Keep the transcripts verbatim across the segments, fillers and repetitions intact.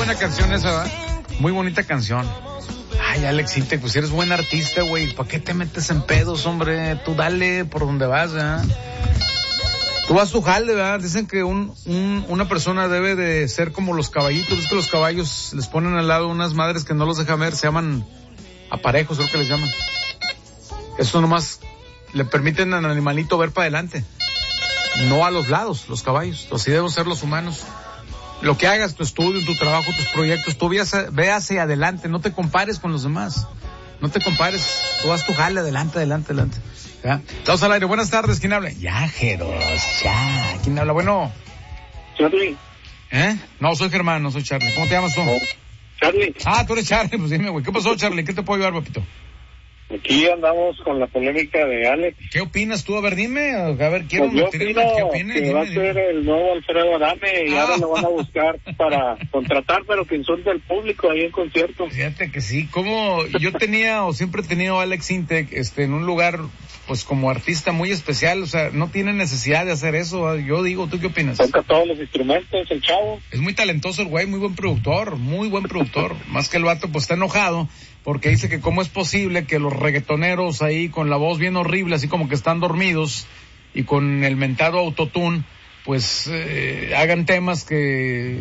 buena canción esa, ¿verdad? Muy bonita canción. Ay, Alex Intec, pues eres buen artista, güey. ¿Para qué te metes en pedos, hombre? Tú dale por donde vas, ¿verdad? Tú vas tu jale, ¿verdad? Dicen que un, un, una persona debe de ser como los caballitos. Es que los caballos les ponen al lado unas madres que no los dejan ver. Se llaman aparejos, creo que les llaman. Eso nomás le permiten al animalito ver para adelante. No a los lados, los caballos. Así debemos ser los humanos. Lo que hagas, tu estudio, tu trabajo, tus proyectos, tú ve hacia, ve hacia adelante. No te compares con los demás. No te compares. Tú vas tu jale, adelante, adelante, adelante. ¿Ya? Estamos al aire. Buenas tardes. ¿Quién habla? Ya, Jeros, ya. ¿Quién habla? Bueno. Charlie. ¿Eh? No, soy Germán, no soy Charlie. ¿Cómo te llamas tú? No. Charlie. Ah, tú eres Charlie. Pues dime, güey. ¿Qué pasó, Charlie? ¿Qué te puedo ayudar, papito? Aquí andamos con la polémica de Alex. ¿Qué opinas tú? A ver, dime. A ver, quiero pues yo opino ¿qué opinas? Que dime, va a dime. ser el nuevo Alfredo Adame y Ah. ahora lo van a buscar para contratar, pero que insulte al público ahí en concierto. Fíjate que sí. Como yo tenía o siempre he tenido a Alex Intec este, en un lugar, pues como artista muy especial. O sea, no tiene necesidad de hacer eso. Yo digo, ¿tú qué opinas? Toca todos los instrumentos, el chavo. Es muy talentoso el güey, muy buen productor, muy buen productor. Más que el vato, pues está enojado porque dice que cómo es posible que los reggaetoneros ahí con la voz bien horrible, así como que están dormidos y con el mentado autotune, pues eh, hagan temas que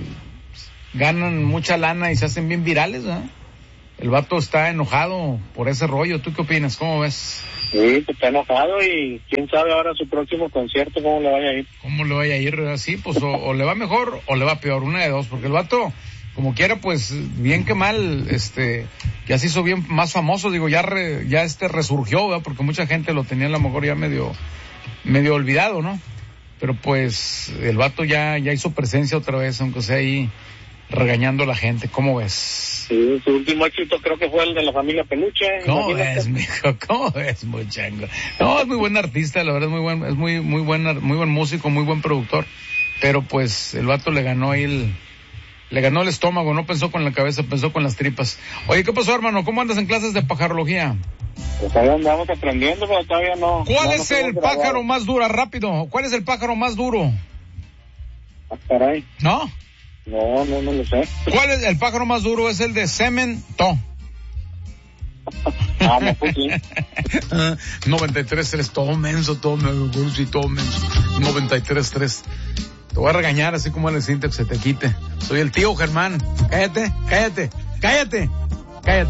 ganan mucha lana y se hacen bien virales, ¿eh? El vato está enojado por ese rollo. ¿Tú qué opinas? ¿Cómo ves? Sí, pues está enojado y quién sabe ahora su próximo concierto cómo le vaya a ir. ¿Cómo le vaya a ir así? Pues o, o le va mejor o le va peor, una de dos, porque el vato, como quiera, pues bien que mal, este, ya se hizo bien más famoso, digo, ya re, ya este resurgió, ¿verdad? Porque mucha gente lo tenía a lo mejor ya medio, medio olvidado, ¿no? Pero pues el vato ya, ya hizo presencia otra vez, aunque sea ahí regañando a la gente. ¿Cómo ves? Sí, su último éxito creo que fue el de la familia Peluche. ¿Cómo Imagínate. ves, mijo? ¿Cómo ves, muchango? No, es muy buen artista, la verdad, es muy buen, es muy, muy buen, muy buen músico, muy buen productor. Pero pues el vato le ganó ahí el, le ganó el estómago, no pensó con la cabeza, pensó con las tripas. Oye, ¿qué pasó, hermano? ¿Cómo andas en clases de pajarología? Pues ahí andamos aprendiendo, pero todavía no. ¿Cuál no es nos el hemos grabado. pájaro más duro? Rápido. ¿Cuál es el pájaro más duro? Ah, caray. ¿No? No, no, no lo sé. ¿Cuál es el pájaro más duro? Es el de cemento. Ah, no, pues sí. noventa y tres tres, todo menso, todo menso, sí, todo menso. noventa y tres tres. Te voy a regañar así como el Intec se te quite. Soy el tío Germán. Cállate, cállate, cállate, cállate.